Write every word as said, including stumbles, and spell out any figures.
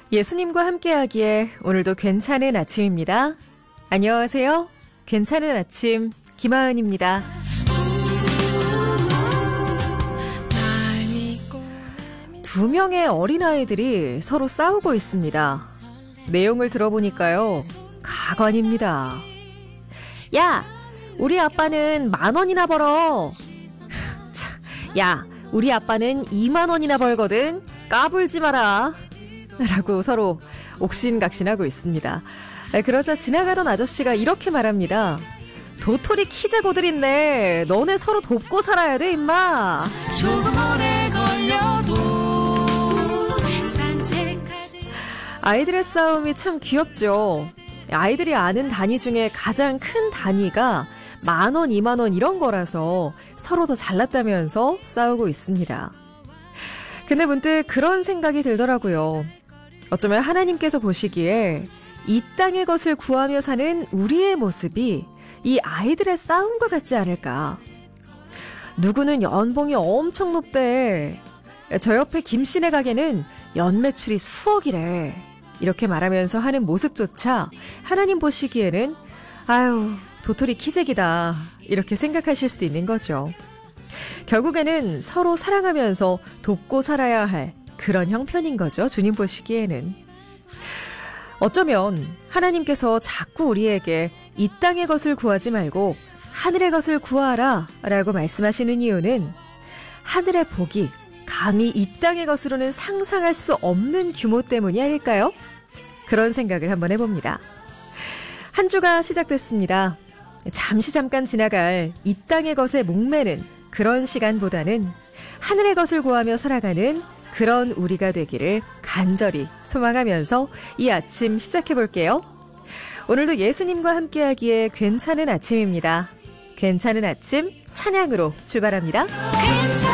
예수님과 함께하기에 오늘도 괜찮은 아침입니다. 안녕하세요. 괜찮은 아침 김하은입니다. 두 명의 어린아이들이 서로 싸우고 있습니다. 내용을 들어보니까요, 가관입니다. 야, 우리 아빠는 만 원이나 벌어. 야, 우리 아빠는 이만 원이나 벌거든. 까불지 마라. 라고 서로 옥신각신하고 있습니다. 그러자 지나가던 아저씨가 이렇게 말합니다. 도토리 키재고들인데 너네 서로 돕고 살아야 돼 임마. 조금 오래 걸려도 산책하듯. 아이들의 싸움이 참 귀엽죠. 아이들이 아는 단위 중에 가장 큰 단위가 만 원, 이만 원 이런 거라서 서로 더 잘났다면서 싸우고 있습니다. 근데 문득 그런 생각이 들더라고요. 어쩌면 하나님께서 보시기에 이 땅의 것을 구하며 사는 우리의 모습이 이 아이들의 싸움과 같지 않을까. 누구는 연봉이 엄청 높대. 저 옆에 김씨네 가게는 연매출이 수억이래. 이렇게 말하면서 하는 모습조차 하나님 보시기에는 아유, 도토리 키재기다. 이렇게 생각하실 수 있는 거죠. 결국에는 서로 사랑하면서 돕고 살아야 할 그런 형편인 거죠. 주님 보시기에는. 어쩌면 하나님께서 자꾸 우리에게 이 땅의 것을 구하지 말고 하늘의 것을 구하라 라고 말씀하시는 이유는 하늘의 복이 감히 이 땅의 것으로는 상상할 수 없는 규모 때문이 아닐까요? 그런 생각을 한번 해봅니다. 한 주가 시작됐습니다. 잠시 잠깐 지나갈 이 땅의 것에 목매는 그런 시간보다는 하늘의 것을 구하며 살아가는 그런 우리가 되기를 간절히 소망하면서 이 아침 시작해볼게요. 오늘도 예수님과 함께하기에 괜찮은 아침입니다. 괜찮은 아침 찬양으로 출발합니다. 괜찮